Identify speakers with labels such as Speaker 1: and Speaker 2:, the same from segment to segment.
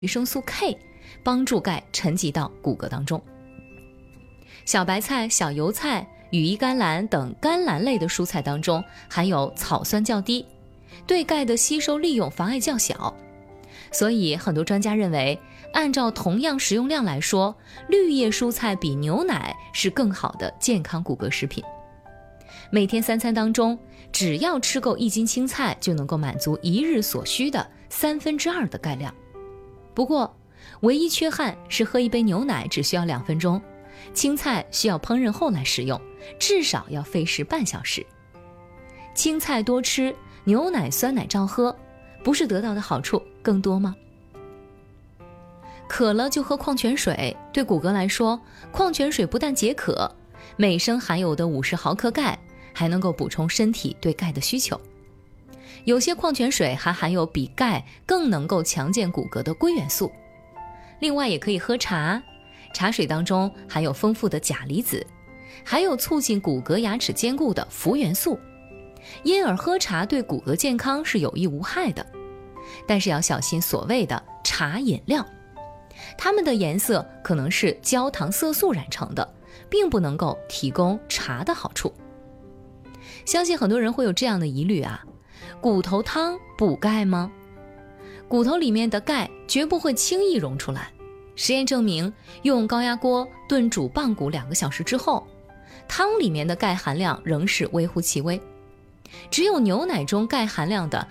Speaker 1: 维生素 K， 帮助钙沉积到骨骼当中。小白菜、小油菜、羽衣甘蓝等甘蓝类的蔬菜当中含有草酸较低，对钙的吸收利用妨碍较小。所以很多专家认为，按照同样食用量来说，绿叶蔬菜比牛奶是更好的健康骨骼食品。每天3餐当中，只要吃够1斤青菜，就能够满足一日所需的2/3的钙量。不过，唯一缺憾是喝一杯牛奶只需要2分钟，青菜需要烹饪后来食用，至少要费时半小时。青菜多吃，牛奶酸奶照喝，不是得到的好处更多吗？渴了就喝矿泉水，对骨骼来说，矿泉水不但解渴，每升含有的50毫克钙还能够补充身体对钙的需求。有些矿泉水还含有比钙更能够强健骨骼的硅元素。另外也可以喝茶，茶水当中含有丰富的钾离子，还有促进骨骼牙齿坚固的氟元素，因而喝茶对骨骼健康是有益无害的。但是要小心所谓的茶饮料，它们的颜色可能是焦糖色素染成的，并不能够提供茶的好处。相信很多人会有这样的疑虑啊，骨头汤补钙吗？骨头里面的钙绝不会轻易溶出来。实验证明，用高压锅炖煮棒骨2个小时之后，汤里面的钙含量仍是微乎其微，只有牛奶中钙含量的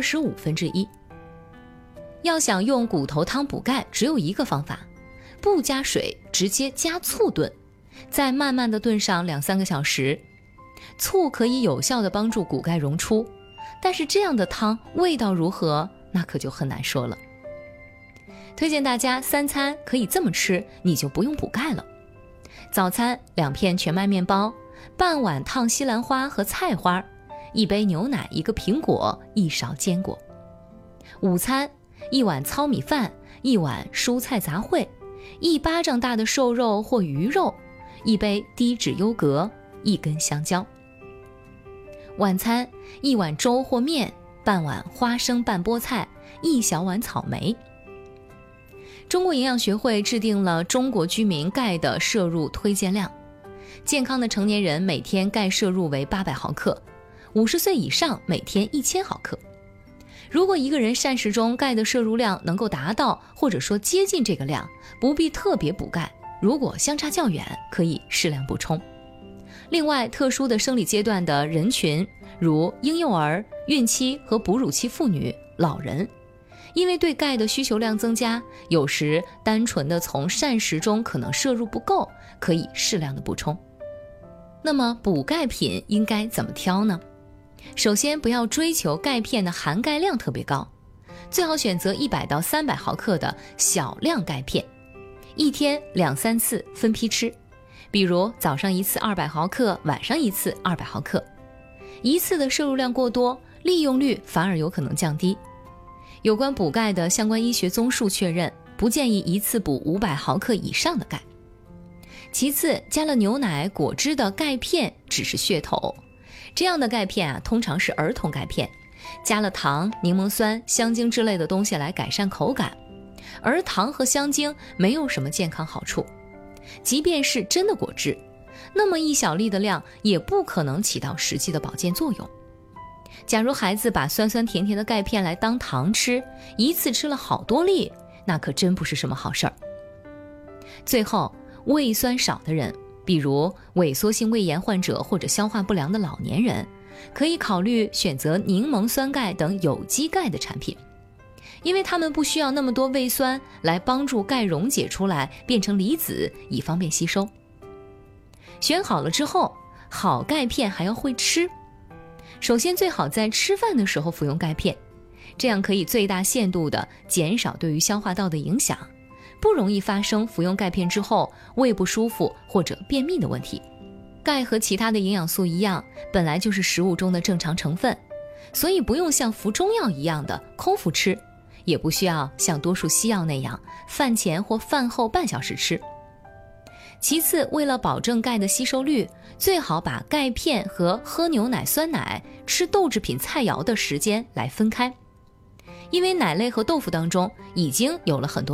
Speaker 1: 1/25。要想用骨头汤补钙，只有一个方法，不加水，直接加醋炖，再慢慢的炖上2-3个小时。醋可以有效的帮助骨钙溶出，但是这样的汤味道如何，那可就很难说了。推荐大家3餐可以这么吃，你就不用补钙了。早餐2片全麦面包，半碗烫西兰花和菜花，1杯牛奶，1个苹果，1勺坚果。午餐1碗糙米饭，1碗蔬菜杂烩，1巴掌大的瘦肉或鱼肉，1杯低脂优格，1根香蕉。晚餐1碗粥或面，半碗花生拌菠菜，1小碗草莓。中国营养学会制定了中国居民钙的摄入推荐量，健康的成年人每天钙摄入为800毫克，50岁以上每天1000毫克。如果一个人膳食中钙的摄入量能够达到或者说接近这个量，不必特别补钙，如果相差较远，可以适量补充。另外，特殊的生理阶段的人群，如婴幼儿、孕期和哺乳期妇女、老人，因为对钙的需求量增加，有时单纯的从膳食中可能摄入不够，可以适量的补充。那么补钙品应该怎么挑呢？首先，不要追求钙片的含钙量特别高，最好选择100到300毫克的小量钙片，一天2-3次分批吃，比如早上1次200毫克，晚上1次200毫克。一次的摄入量过多，利用率反而有可能降低。有关补钙的相关医学综述确认，不建议一次补500毫克以上的钙。其次，加了牛奶、果汁的钙片只是噱头，这样的钙片通常是儿童钙片，加了糖、柠檬酸、香精之类的东西来改善口感，而糖和香精没有什么健康好处。即便是真的果汁，那么1小粒的量也不可能起到实际的保健作用。假如孩子把酸酸甜甜的钙片来当糖吃，一次吃了好多粒，那可真不是什么好事儿。最后，胃酸少的人，比如萎缩性胃炎患者或者消化不良的老年人，可以考虑选择柠檬酸钙等有机钙的产品，因为它们不需要那么多胃酸来帮助钙溶解出来变成离子，以方便吸收。选好了之后，好钙片还要会吃。首先最好在吃饭的时候服用钙片，这样可以最大限度地减少对于消化道的影响，不容易发生服用钙片之后胃不舒服或者便秘的问题。钙和其他的营养素一样，本来就是食物中的正常成分，所以不用像服中药一样的空腹吃，也不需要像多数西药那样饭前或饭后半小时吃。其次，为了保证钙的吸收率，最好把钙片和喝牛奶、酸奶、吃豆制品、菜肴的时间来分开。 因为奶类和豆腐当中已经有了很多